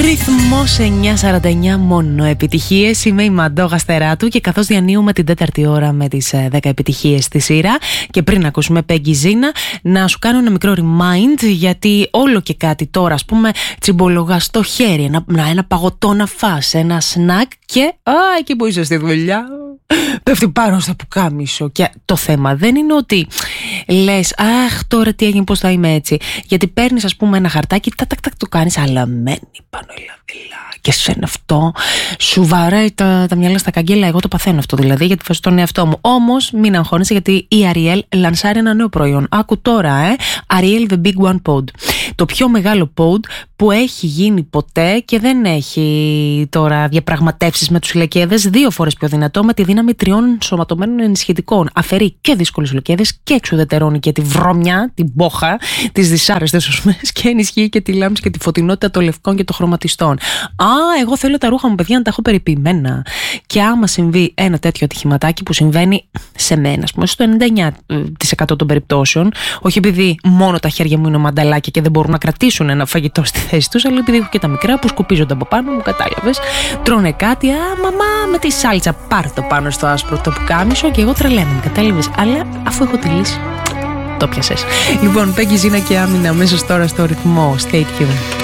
Ρυθμός 949, μόνο επιτυχίες. Είμαι η Μαντώ Γαστεράτου και καθώς διανύουμε την 4η ώρα με τις 10 επιτυχίες στη σειρά, και πριν ακούσουμε Peggy Zina, να σου κάνω ένα μικρό remind, γιατί όλο και κάτι τώρα, ας πούμε, τσιμπολογά στο χέρι, ένα παγωτό να φας, ένα snack, και εκεί που είσαι στη δουλειά πέφτει πάνω στο πουκάμισο. Και το θέμα δεν είναι ότι λες αχ, τώρα τι έγινε, πώς θα είμαι έτσι. Γιατί παίρνεις, ας πούμε, ένα χαρτάκι, το κάνεις, αλλά μένει πάνω η λαβίλα. Και σε αυτό σου βαράει τα μυαλά στα καγγέλα. Εγώ το παθαίνω αυτό, δηλαδή, γιατί φας τον εαυτό μου. Όμως μην αγχώνεσαι, γιατί η Ariel λανσάρει ένα νέο προϊόν. Άκου τώρα, Ariel The Big One Pod. Το πιο μεγάλο pod που έχει γίνει ποτέ, και δεν έχει τώρα διαπραγματεύσεις με τους λεκέδες. 2 φορές πιο δυνατό, με τη δύναμη 3 σωματωμένων ενισχυτικών. Αφαιρεί και δύσκολες λεκέδες και εξουδετερώνει και τη βρωμιά, την μπόχα, τις δυσάρεστες οσμές, και ενισχύει και τη λάμψη και τη φωτεινότητα των λευκών και των χρωματιστών. Εγώ θέλω τα ρούχα μου, παιδιά, να τα έχω περιποιημένα. Και άμα συμβεί ένα τέτοιο ατυχηματάκι, που συμβαίνει σε μένα, ας πούμε, στο 99% των περιπτώσεων, όχι επειδή μόνο τα χέρια μου είναι μανταλάκια και δεν μπορούν να κρατήσουν ένα φαγητό στη θέση τους, αλλά επειδή έχω και τα μικρά που σκουπίζονται από πάνω μου, κατάλαβες. Τρώνε κάτι, μαμά, με τη σάλτσα, πάρ' το πάνω στο άσπρο το πουκάμισο, και εγώ τρελαίνομαι, κατάλαβες. Αλλά αφού έχω τη λύση, το πιασες. Λοιπόν, Peggy Zina και Άμυνα αμέσως τώρα στο ρυθμό. Stay tuned.